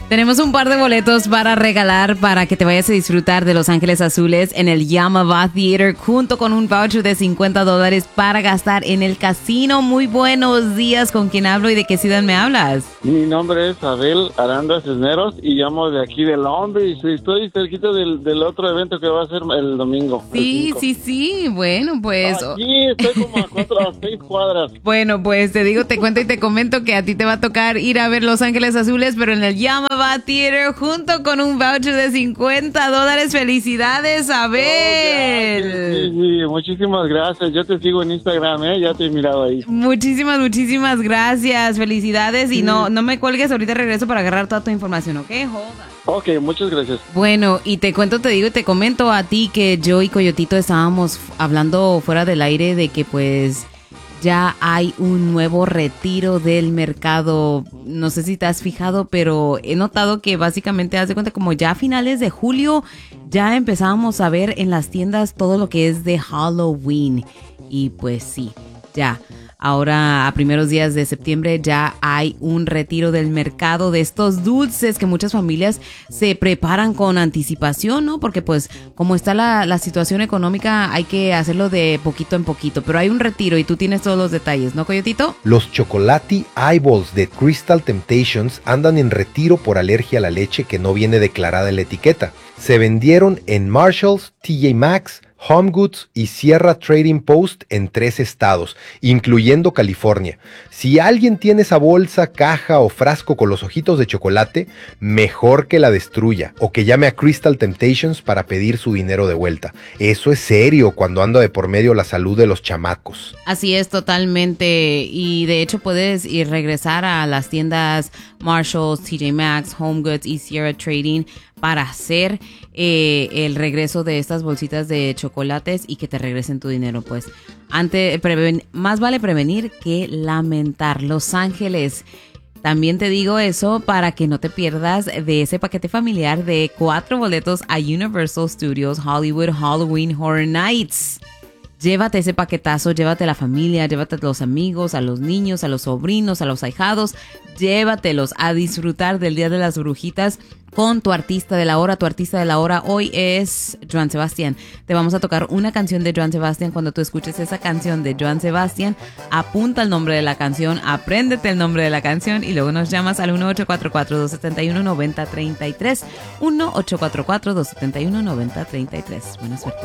Tenemos un par de boletos para regalar para que te vayas a disfrutar de Los Ángeles Azules en el Yamava Theater junto con un voucher de $50 para gastar en el casino. Muy buenos días, ¿con quién hablo y de qué ciudad me hablas? Mi nombre es Abel Aranda Cisneros y llamo de aquí de Long Beach. Estoy cerquita del otro evento que va a ser el domingo. Sí, bueno, pues... Aquí estoy como a 6 cuadras. Bueno, pues te cuento y te comento que a ti te va a tocar ir a ver Los Ángeles Azules, pero en el Yamava Theater junto con un voucher de $50. ¡Felicidades, Abel! Sí, muchísimas gracias. Yo te sigo en Instagram, ya te he mirado ahí. Muchísimas gracias. Felicidades y no me cuelgues, ahorita regreso para agarrar toda tu información, ¿ok? Joda. Ok, muchas gracias. Bueno, y te digo y te comento a ti que yo y Coyotito estábamos hablando fuera del aire de que pues... ya hay un nuevo retiro del mercado. No sé si te has fijado, pero he notado que básicamente, haz de cuenta, como ya a finales de julio, ya empezábamos a ver en las tiendas todo lo que es de Halloween. Y pues sí, ya. Ahora, a primeros días de septiembre, ya hay un retiro del mercado de estos dulces que muchas familias se preparan con anticipación, ¿no? Porque pues como está la situación económica, hay que hacerlo de poquito en poquito. Pero hay un retiro y tú tienes todos los detalles, ¿no, Coyotito? Los Chocolati Eyeballs de Crystal Temptations andan en retiro por alergia a la leche que no viene declarada en la etiqueta. Se vendieron en Marshalls, TJ Maxx, Home Goods y Sierra Trading Post en 3 estados, incluyendo California. Si alguien tiene esa bolsa, caja o frasco con los ojitos de chocolate, mejor que la destruya o que llame a Crystal Temptations para pedir su dinero de vuelta. Eso es serio cuando anda de por medio la salud de los chamacos. Así es, totalmente. Y de hecho puedes ir regresar a las tiendas Marshalls, TJ Maxx, Home Goods y Sierra Trading para hacer el regreso de estas bolsitas de chocolates y que te regresen tu dinero. Pues más vale prevenir que lamentar. Los Ángeles, también te digo eso para que no te pierdas de ese paquete familiar de 4 boletos a Universal Studios Hollywood Halloween Horror Nights. Llévate ese paquetazo, llévate a la familia, llévate a los amigos, a los niños, a los sobrinos, a los ahijados. Llévatelos a disfrutar del Día de las Brujitas con tu artista de la hora. Tu artista de la hora hoy es Joan Sebastián. Te vamos a tocar una canción de Joan Sebastián. Cuando tú escuches esa canción de Joan Sebastián, apunta el nombre de la canción, apréndete el nombre de la canción y luego nos llamas al 1-844-271-9033. 1-844-271-9033. Buena suerte.